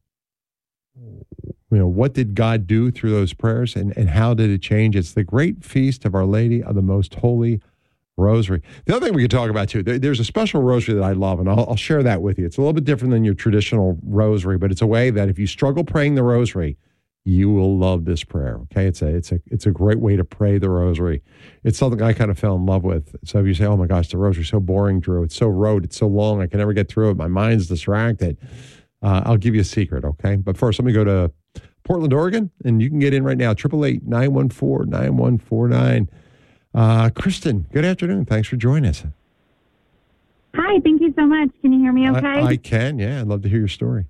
You know, what did God do through those prayers, and, and how did it change? It's the great feast of Our Lady of the Most Holy Rosary. The other thing we could talk about, too, there, there's a special rosary that I love, and I'll, I'll share that with you. It's a little bit different than your traditional rosary, but it's a way that if you struggle praying the rosary, you will love this prayer, okay? It's a, it's a, it's a great way to pray the rosary. It's something I kind of fell in love with. So if you say, oh, my gosh, the rosary's so boring, Drew. It's so rote. It's so long. I can never get through it. My mind's distracted. Uh, I'll give you a secret, okay? But first, let me go to Portland, Oregon, and you can get in right now, eight eight eight, nine one four, nine one four nine. Uh, Kristen, good afternoon. Thanks for joining us. Hi, thank you so much. Can you hear me okay? I, I can, yeah. I'd love to hear your story.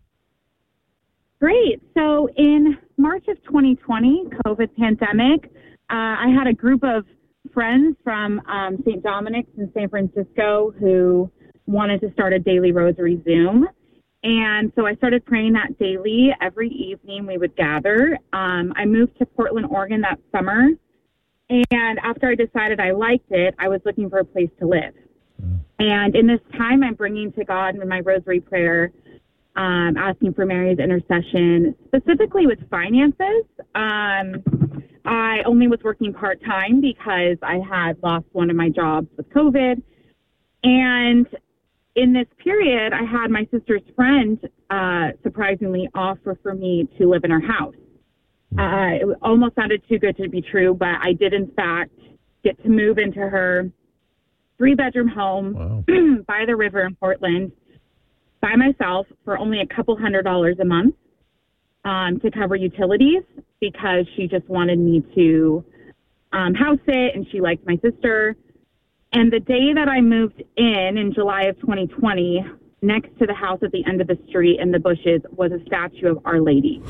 Great. So in March of twenty twenty, COVID pandemic, uh, I had a group of friends from um, Saint Dominic's in San Francisco who wanted to start a daily rosary Zoom. And so I started praying that daily. Every evening we would gather. Um, I moved to Portland, Oregon that summer. And after I decided I liked it, I was looking for a place to live. Mm. And in this time, I'm bringing to God in my rosary prayer, um, asking for Mary's intercession, specifically with finances. Um, I only was working part-time because I had lost one of my jobs with COVID. And in this period, I had my sister's friend uh, surprisingly offer for me to live in her house. Uh, it almost sounded too good to be true, but I did, in fact, get to move into her three-bedroom home wow. by the river in Portland by myself for only a couple hundred dollars a month um, to cover utilities because she just wanted me to um, house it, and she liked my sister. And the day that I moved in, in July of twenty twenty, next to the house at the end of the street in the bushes was a statue of Our Lady.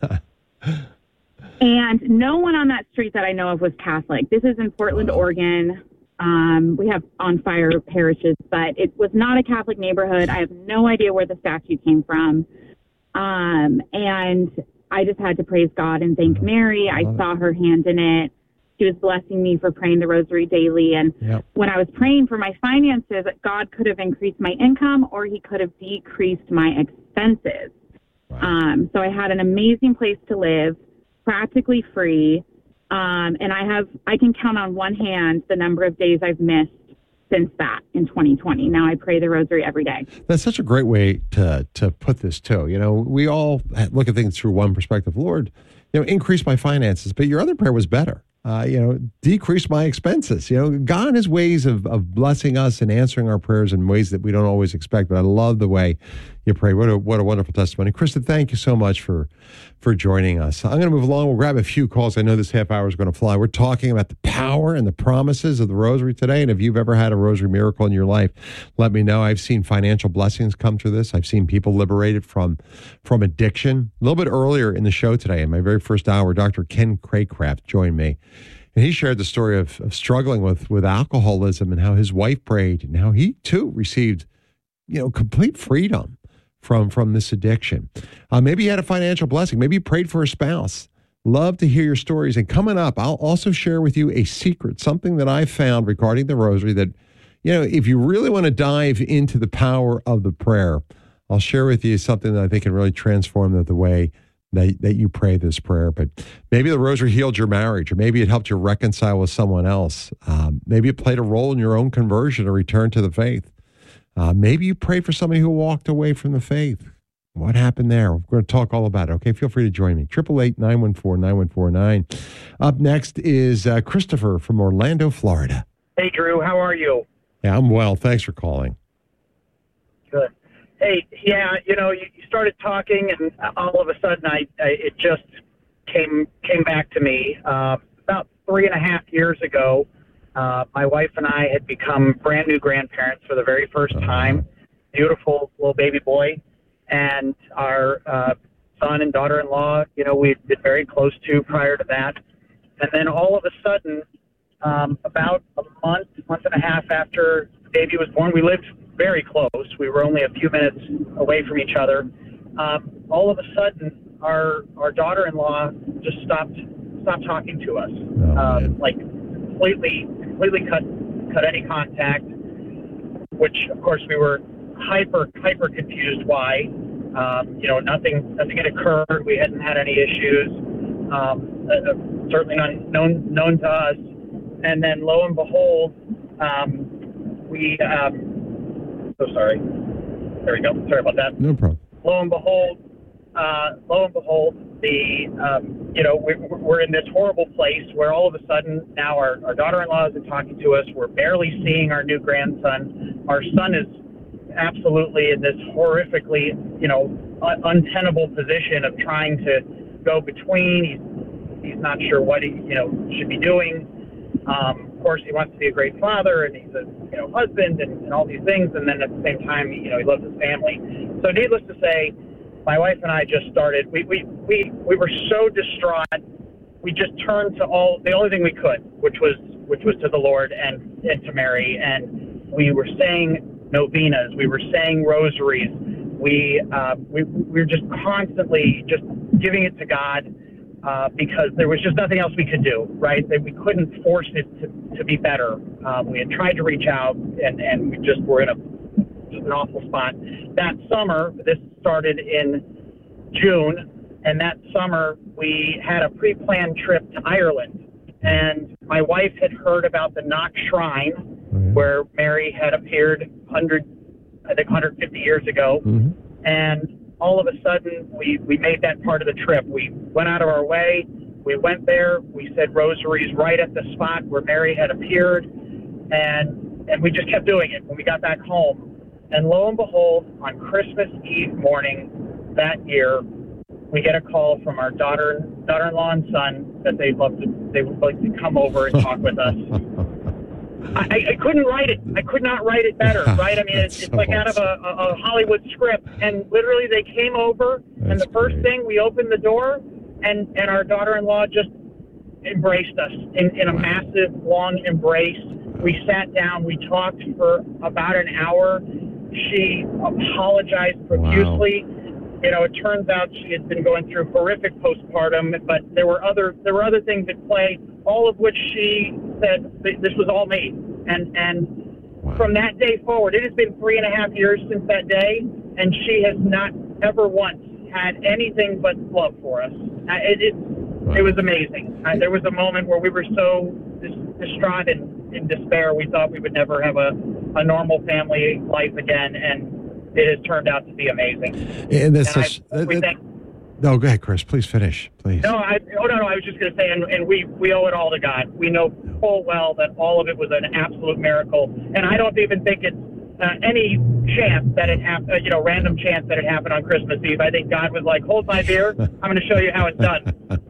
And no one on that street that I know of was Catholic. This is in Portland, Oregon. Um, we have on fire parishes, but it was not a Catholic neighborhood. I have no idea where the statue came from. Um, and I just had to praise God and thank Mary. I saw her hand in it. She was blessing me for praying the rosary daily. And yep. when I was praying for my finances, God could have increased my income or he could have decreased my expenses. Wow. Um, so I had an amazing place to live, practically free. Um, and I have, I can count on one hand the number of days I've missed since that in twenty twenty. Now I pray the rosary every day. That's such a great way to to put this too. You know, we all look at things through one perspective. Lord, you know, increase my finances, but your other prayer was better. Uh, you know, decrease my expenses. You know, God has ways of, of blessing us and answering our prayers in ways that we don't always expect. But I love the way you pray. What a what a wonderful testimony, Kristen. Thank you so much for for joining us. I'm going to move along. We'll grab a few calls. I know this half hour is going to fly. We're talking about the power and the promises of the rosary today. And if you've ever had a rosary miracle in your life, let me know. I've seen financial blessings come through this. I've seen people liberated from from addiction. A little bit earlier in the show today, in my very first hour, Doctor Ken Craycraft joined me. And he shared the story of, of struggling with, with alcoholism and how his wife prayed and how he, too, received, you know, complete freedom from, from this addiction. Uh, maybe he had a financial blessing. Maybe he prayed for a spouse. Love to hear your stories. And coming up, I'll also share with you a secret, something that I found regarding the rosary that, you know, if you really want to dive into the power of the prayer, I'll share with you something that I think can really transform the, the way That, that you pray this prayer. But maybe the rosary healed your marriage, or maybe it helped you reconcile with someone else. Um, maybe it played a role in your own conversion or return to the faith. Uh, maybe you prayed for somebody who walked away from the faith. What happened there? We're going to talk all about it. Okay, feel free to join me. eight eight eight, nine one four, nine one four nine. Up next is uh, Christopher from Orlando, Florida. Hey, Drew. How are you? Yeah, I'm well. Thanks for calling. Good. Hey, yeah, you know, you started talking, and all of a sudden, I, I it just came came back to me. Uh, about three and a half years ago, uh, my wife and I had become brand new grandparents for the very first time. Beautiful little baby boy, and our uh, son and daughter-in-law, you know, we'd been very close to prior to that. And then all of a sudden, um, about a month, month and a half after the baby was born, we lived very close. We were only a few minutes away from each other. Um, all of a sudden, our our daughter-in-law just stopped stopped talking to us, oh, uh, like completely completely cut cut any contact. Which, of course, we were hyper hyper confused why. Um, you know, nothing nothing had occurred. We hadn't had any issues, um, uh, certainly not known known to us. And then lo and behold, um, we um, so sorry. There we go. Sorry about that. No problem. Lo and behold, uh, lo and behold, the um, you know we're, we're in this horrible place where all of a sudden now our, our daughter-in-law isn't talking to us. We're barely seeing our new grandson. Our son is absolutely in this horrifically, you know, un- untenable position of trying to go between. He's he's not sure what he you know should be doing. Um, of course, he wants to be a great father, and he's a you know husband, and, and all these things. And then at the same time, you know, he loves his family. So, needless to say, my wife and I just started. We we we, we were so distraught. We just turned to all the only thing we could, which was which was to the Lord and, and to Mary. And we were saying novenas. We were saying rosaries. We uh, we we were just constantly just giving it to God. Uh, because there was just nothing else we could do, right? That we couldn't force it to, to be better. Um, we had tried to reach out, and, and we just were in a just an awful spot. That summer, this started in June, and that summer we had a pre-planned trip to Ireland. And my wife had heard about the Knox Shrine, mm-hmm. where Mary had appeared one hundred, I think one hundred fifty years ago. Mm-hmm. And all of a sudden, we, we made that part of the trip. We went out of our way. We went there. We said rosaries right at the spot where Mary had appeared. And and we just kept doing it when we got back home. And lo and behold, on Christmas Eve morning that year, we get a call from our daughter, daughter-in-law and son that they'd love to, they would like to come over and talk with us. I, I couldn't write it. I could not write it better, right? I mean, it's, it's like out of a, a, a Hollywood script. And literally they came over, That's and the first great. thing, we opened the door, and, and our daughter-in-law just embraced us in, in a massive, long embrace. We sat down. We talked for about an hour. She apologized profusely. Wow. You know, it turns out she had been going through horrific postpartum, but there were other there were other things at play, all of which she said this was all me. And and wow. from that day forward, it has been three and a half years since that day, and she has not ever once had anything but love for us. It it, wow. it was amazing. Uh, there was a moment where we were so dis- distraught and in despair, we thought we would never have a, a normal family life again, and it has turned out to be amazing. And that's and such. I, That, we that, thank, no, go ahead, Chris. Please finish, please. no, I, oh no, no. I was just going to say, and, and we we owe it all to God. We know full well that all of it was an absolute miracle, and I don't even think it's uh, any chance that it happened. Uh, you know, random chance that it happened on Christmas Eve. I think God was like, "Hold my beer. I'm going to show you how it's done."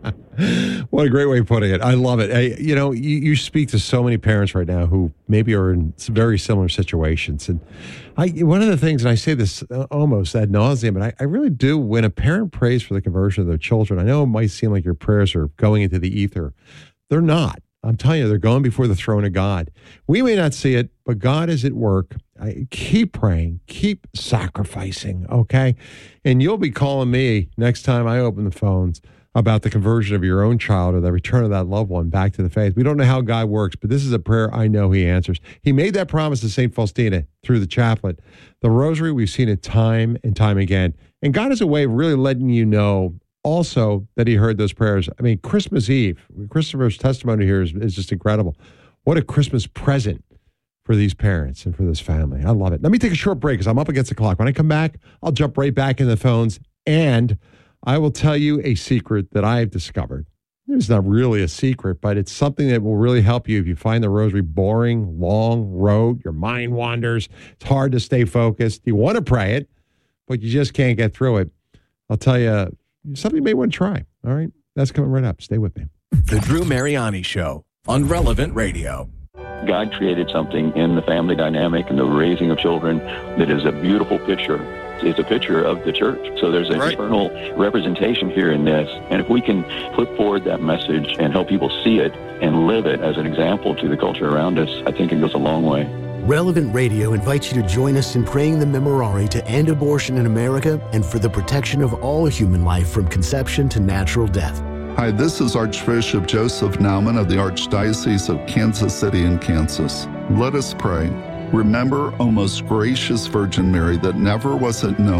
What a great way of putting it. I love it. I, you know, you, you speak to so many parents right now who maybe are in very similar situations. And I, one of the things, and I say this almost ad nauseum, but I, I really do, when a parent prays for the conversion of their children, I know it might seem like your prayers are going into the ether. They're not. I'm telling you, they're going before the throne of God. We may not see it, but God is at work. I, keep praying, keep sacrificing, okay? And you'll be calling me next time I open the phones about the conversion of your own child or the return of that loved one back to the faith. We don't know how God works, but this is a prayer I know he answers. He made that promise to Saint Faustina through the chaplet. The rosary, we've seen it time and time again. And God has a way of really letting you know also that he heard those prayers. I mean, Christmas Eve, Christopher's testimony here is, is just incredible. What a Christmas present for these parents and for this family. I love it. Let me take a short break because I'm up against the clock. When I come back, I'll jump right back in the phones, and I will tell you a secret that I've discovered. It's not really a secret, but it's something that will really help you if you find the rosary boring, long road, your mind wanders, it's hard to stay focused. You want to pray it, but you just can't get through it. I'll tell you something you may want to try. All right? That's coming right up. Stay with me. The Drew Mariani Show on Relevant Radio. God created something in the family dynamic and the raising of children that is a beautiful picture. It's a picture of the church. So there's an right. eternal representation here in this. And if we can put forward that message and help people see it and live it as an example to the culture around us, I think it goes a long way. Relevant Radio invites you to join us in praying the Memorare to end abortion in America and for the protection of all human life from conception to natural death. Hi, this is Archbishop Joseph Naumann of the Archdiocese of Kansas City in Kansas. Let us pray. Remember, O most gracious Virgin Mary, that never was it known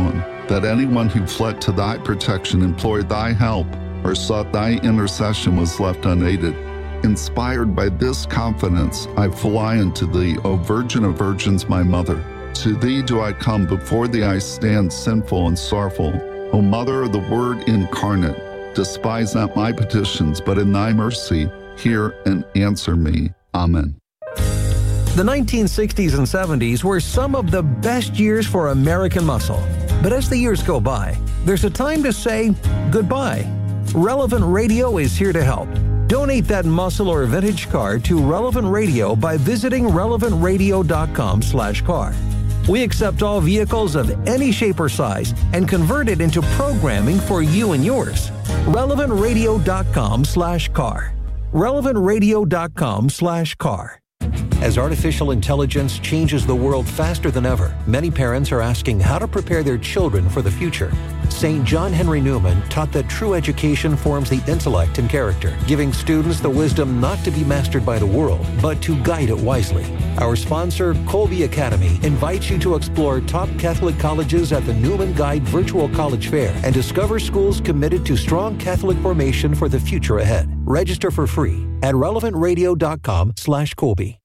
that anyone who fled to thy protection, implored thy help, or sought thy intercession was left unaided. Inspired by this confidence, I fly unto thee, O Virgin of Virgins, my mother. To thee do I come, before thee I stand sinful and sorrowful. O Mother of the Word incarnate, despise not my petitions, but in thy mercy hear and answer me. Amen. The nineteen sixties and seventies were some of the best years for American muscle. But as the years go by, there's a time to say goodbye. Relevant Radio is here to help. Donate that muscle or vintage car to Relevant Radio by visiting relevant radio dot com slash car. We accept all vehicles of any shape or size and convert it into programming for you and yours. relevant radio dot com slash car. relevant radio dot com slash car. As artificial intelligence changes the world faster than ever, many parents are asking how to prepare their children for the future. Saint John Henry Newman taught that true education forms the intellect and character, giving students the wisdom not to be mastered by the world, but to guide it wisely. Our sponsor, Colby Academy, invites you to explore top Catholic colleges at the Newman Guide Virtual College Fair and discover schools committed to strong Catholic formation for the future ahead. Register for free at relevant radio dot com slash Colby.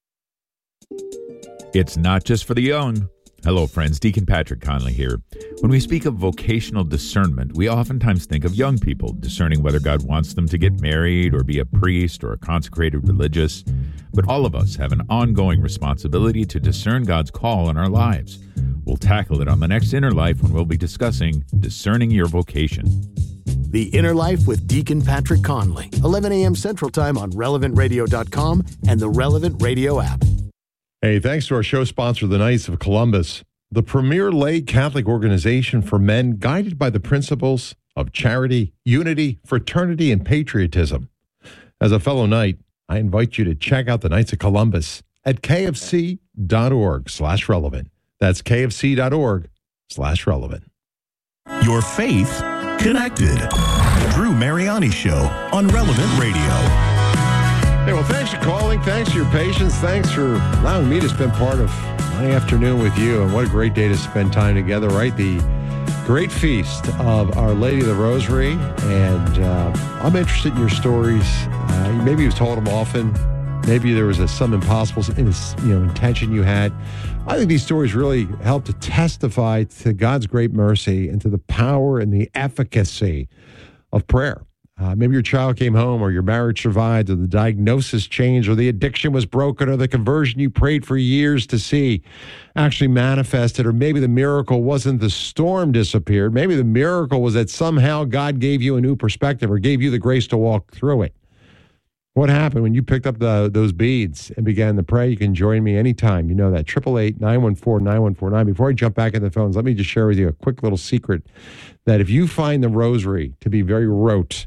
It's not just for the young. Hello, friends. Deacon Patrick Conley here. When we speak of vocational discernment, we oftentimes think of young people discerning whether God wants them to get married or be a priest or a consecrated religious. But all of us have an ongoing responsibility to discern God's call in our lives. We'll tackle it on the next Inner Life when we'll be discussing discerning your vocation. The Inner Life with Deacon Patrick Conley, eleven a.m. Central Time on relevant radio dot com and the Relevant Radio app. Hey, thanks to our show sponsor, the Knights of Columbus, the premier lay Catholic organization for men guided by the principles of charity, unity, fraternity, and patriotism. As a fellow Knight, I invite you to check out the Knights of Columbus at k f c dot org slash relevant. That's k f c dot org slash relevant. Your faith connected. Drew Mariani Show on Relevant Radio. Hey, well, thanks for calling. Thanks for your patience. Thanks for allowing me to spend part of my afternoon with you. And what a great day to spend time together, right? The great feast of Our Lady of the Rosary. And uh, I'm interested in your stories. Uh, maybe you've told them often. Maybe there was a, some impossible you know, intention you had. I think these stories really help to testify to God's great mercy and to the power and the efficacy of prayer. Uh, maybe your child came home, or your marriage survived, or the diagnosis changed, or the addiction was broken, or the conversion you prayed for years to see actually manifested, or maybe the miracle wasn't the storm disappeared. Maybe the miracle was that somehow God gave you a new perspective or gave you the grace to walk through it. What happened when you picked up the, those beads and began to pray? You can join me anytime. You know that, eight eight eight, nine one four, nine one four nine. Before I jump back in the phones, let me just share with you a quick little secret that if you find the rosary to be very rote,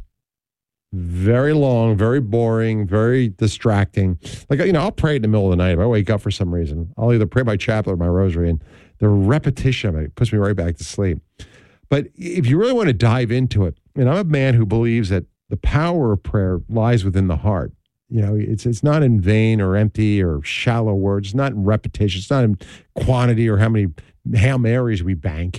very long, very boring, very distracting. Like, you know, I'll pray in the middle of the night. If I wake up for some reason, I'll either pray my chaplet or my rosary, and the repetition of it puts me right back to sleep. But if you really want to dive into it, and I'm a man who believes that the power of prayer lies within the heart. You know, it's it's not in vain or empty or shallow words. It's not in repetition. It's not in quantity or how many Hail Marys we bank.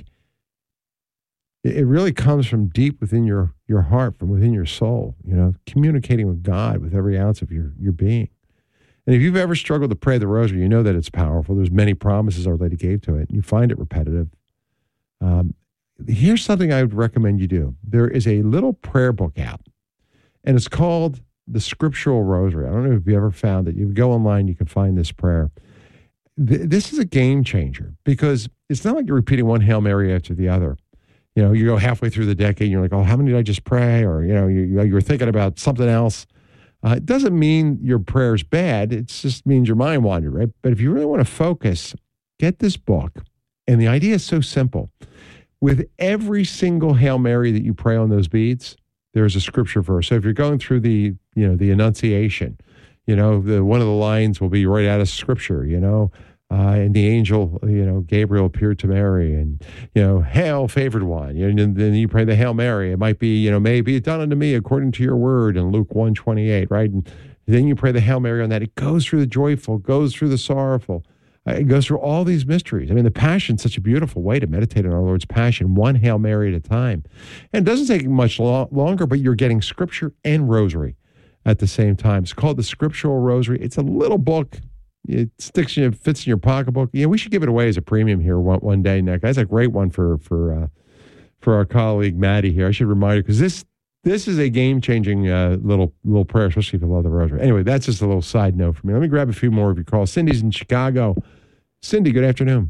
It really comes from deep within your, your heart, from within your soul, you know, communicating with God with every ounce of your, your being. And if you've ever struggled to pray the rosary, you know that it's powerful. There's many promises Our Lady gave to it. And you find it repetitive. Um, here's something I would recommend you do. There is a little prayer book out, and it's called the Scriptural Rosary. I don't know if you ever found it. You go online, you can find this prayer. Th- this is a game changer, because it's not like you're repeating one Hail Mary after the other. You know, you go halfway through the decade, and you're like, oh, how many did I just pray? Or, you know, you, you're thinking about something else. Uh, it doesn't mean your prayer's bad. It just means your mind wandered, right? But if you really want to focus, get this book. And the idea is so simple. With every single Hail Mary that you pray on those beads, there's a scripture verse. So if you're going through the, you know, the Annunciation, you know, the, one of the lines will be right out of Scripture, you know, Uh, and the angel, you know, Gabriel appeared to Mary, and, you know, hail, favored one. You know, and then you pray the Hail Mary. It might be, you know, may it be done unto me according to your word in Luke one twenty-eight, right? And then you pray the Hail Mary on that. It goes through the joyful, goes through the sorrowful. Uh, it goes through all these mysteries. I mean, the Passion's such a beautiful way to meditate on our Lord's Passion, one Hail Mary at a time. And it doesn't take much lo- longer, but you're getting Scripture and Rosary at the same time. It's called the Scriptural Rosary. It's a little book. It sticks, you, fits in your pocketbook. Yeah, we should give it away as a premium here one, one day, Nick. That's a great one for for uh, for our colleague Maddie here. I should remind you because this this is a game changing uh, little little prayer, especially if you love the Rosary. Anyway, that's just a little side note for me. Let me grab a few more of your calls. Cindy's in Chicago. Cindy, good afternoon.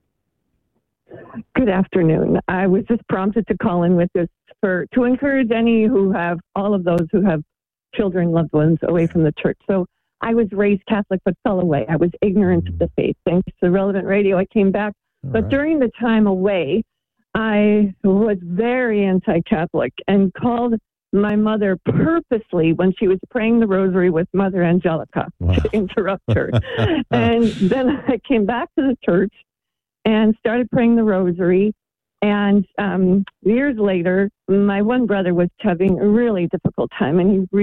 Good afternoon. I was just prompted to call in with this for to encourage any who have all of those who have children, loved ones away from the church. So I was raised Catholic but fell away. I was ignorant of the faith. Thanks to Relevant Radio, I came back. All but right. During the time away, I was very anti-Catholic and called my mother purposely when she was praying the rosary with Mother Angelica wow. to interrupt her. And then I came back to the church and started praying the rosary. And um, years later, my one brother was having a really difficult time, and he